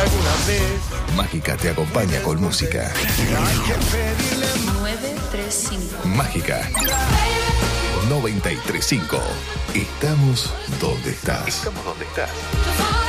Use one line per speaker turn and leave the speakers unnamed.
alguna vez.
Mágica te acompaña con música.
Hay que pedirle
935.
Mágica 93.5. Estamos donde estás.
Estamos donde estás.